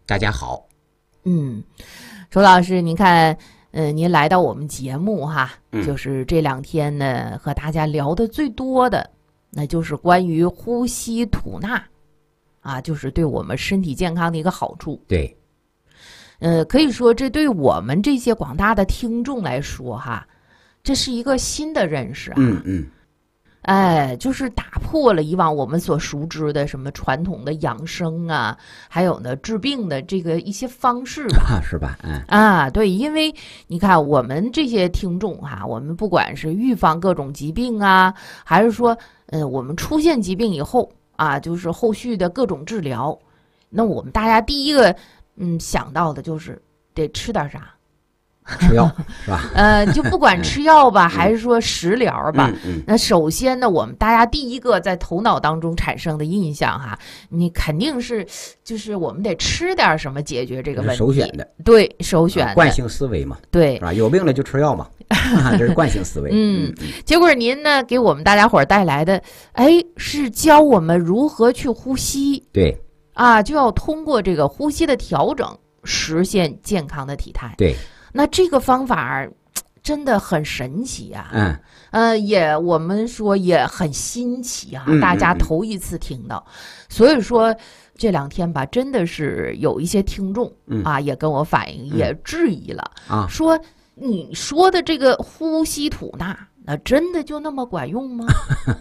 大家好。 周老师，您看，您来到我们节目哈，就是这2天呢，和大家聊的最多的，那就是关于呼吸吐纳，啊，就是对我们身体健康的一个好处。 对， 可以说这对我们这些广大的听众来说哈，这是一个新的认识啊。就是打破了以往我们所熟知的什么传统的养生啊，还有呢治病的这个一些方式吧， 是吧？ 对，因为你看我们这些听众哈，我们不管是预防各种疾病啊，还是说我们出现疾病以后啊，就是后续的各种治疗，那我们大家第一个想到的就是得吃点啥。 吃药是吧？ 就不管吃药吧，还是说食疗吧，那首先呢，我们大家第一个在头脑当中产生的印象哈，你肯定是就是我们得吃点什么解决这个问题。 首选的， 对，首选的惯性思维嘛， 对， 是吧？有病了就吃药嘛，这是惯性思维。 结果您呢给我们大家伙带来的，是教我们如何去呼吸。 对， 就要通过这个呼吸的调整，实现健康的体态。 对。 那这个方法真的很神奇啊！我们说也很新奇啊，大家头一次听到。所以说这2天吧，真的是有一些听众也跟我反映，也质疑了说你说的这个呼吸吐纳，那真的就那么管用吗？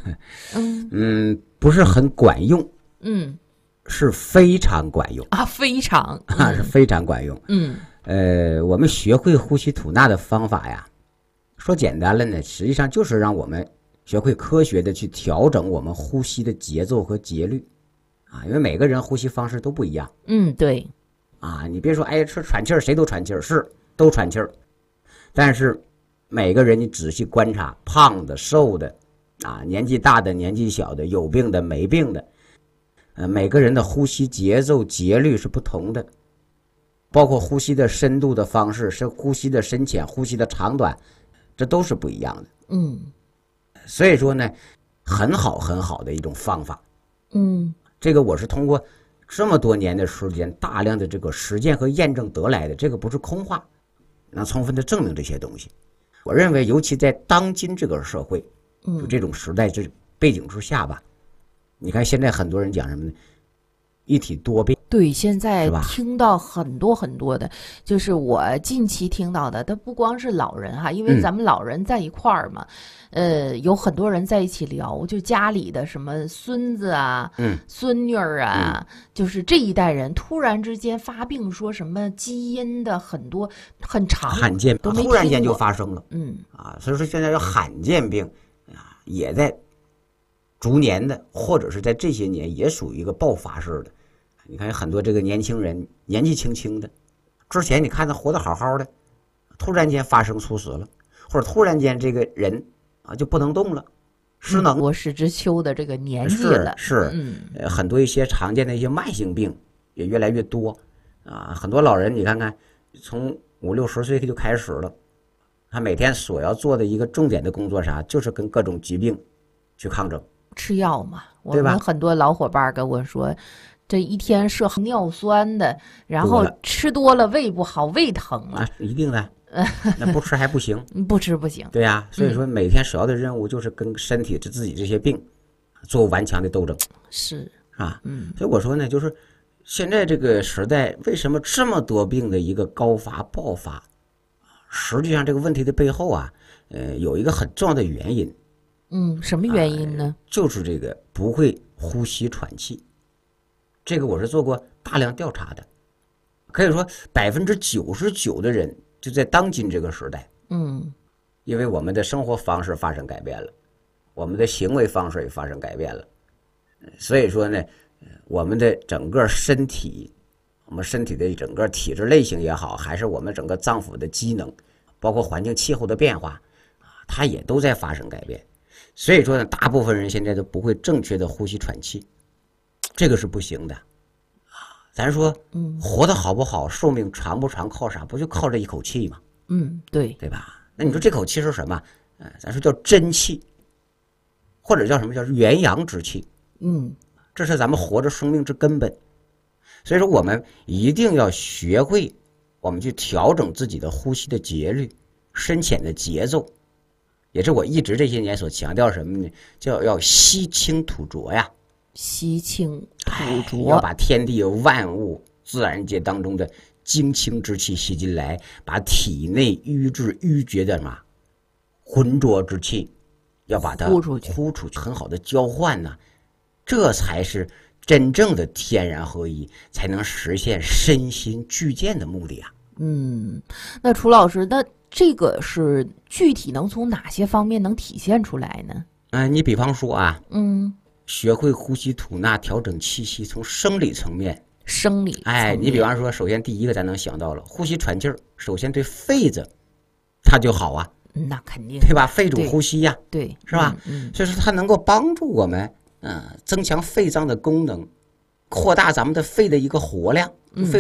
不是很管用，是非常管用非常是非常管用。我们学会呼吸吐纳的方法呀，说简单了呢，实际上就是让我们学会科学的去调整我们呼吸的节奏和节律因为每个人呼吸方式都不一样。 对。 你别说是喘气儿，谁都喘气儿，是都喘气儿，但是每个人你仔细观察，胖的、瘦的年纪大的、年纪小的，有病的、没病的，每个人的呼吸节奏节律是不同的。包括呼吸的深度的方式，是呼吸的深浅、呼吸的长短，这都是不一样的。所以说呢，很好的一种方法。这个我是通过这么多年的时间，大量的这个实践和验证得来的，这个不是空话，能充分的证明这些东西。我认为，尤其在当今这个社会，就这种时代这背景之下吧，你看现在很多人讲什么呢？一体多病。 对，现在听到很多很多的，就是我近期听到的，它不光是老人哈，因为咱们老人在一块儿嘛，有很多人在一起聊，就家里的什么孙子啊、孙女儿啊，就是这一代人突然之间发病，说什么基因的很多很长， 罕见都没突然间就发生了， 所以说现在有罕见病也在逐年的，或者是在这些年也属于一个爆发式的。你看很多这个年轻人年纪轻轻的，之前你看他活得好好的，突然间发生猝死了，或者突然间这个人就不能动了，失能， 我是之秋的这个年纪了， 很多一些常见的一些慢性病也越来越多很多老人你看看，从50、60岁就开始了，他每天所要做的一个重点的工作啥，就是跟各种疾病去抗争， 吃药嘛。我们很多老伙伴跟我说，这一天是尿酸的，然后吃多了胃不好，胃疼了一定的，那不吃还不行， 不吃不行。 对呀，所以说每天首要的任务就是跟身体自己这些病做顽强的斗争， 是所以我说呢，就是现在这个时代为什么这么多病的一个高发爆发，实际上这个问题的背后有一个很重要的原因。 什么原因呢？ 就是这个不会呼吸喘气。这个我是做过大量调查的，可以说99%的人就在当今这个时代，因为我们的生活方式发生改变了，我们的行为方式也发生改变了，所以说呢，我们的整个身体，我们身体的整个体质类型也好，还是我们整个脏腑的机能，包括环境气候的变化，它也都在发生改变。所以说呢，大部分人现在都不会正确的呼吸喘气。这个是不行的咱说活得好不好，寿命长不长，靠啥？不就靠这一口气吗？ 对吧？那你说这口气是什么？咱说叫真气，或者叫什么叫元阳之气。这是咱们活着生命之根本。 所以说我们一定要学会我们去调整自己的呼吸的节律、深浅的节奏，也是我一直这些年所强调什么呢？叫要吸清吐浊呀， 吸清吐浊， 要把天地万物、自然界当中的精清之气吸进来，把体内瘀滞淤结的嘛浑浊之气，要把它呼出去，很好的交换呢，这才是真正的天然合一，才能实现身心俱健的目的啊。 那楚老师，那这个是具体能从哪些方面能体现出来呢？ 你比方说啊，学会呼吸吐纳，调整气息，从生理层面。你比方说，首先第一个咱能想到了，呼吸喘气儿，首先对肺子它就好啊。 那肯定， 对吧？肺主呼吸呀， 对， 是吧？所以说它能够帮助我们，增强肺脏的功能，扩大咱们的肺的一个活量。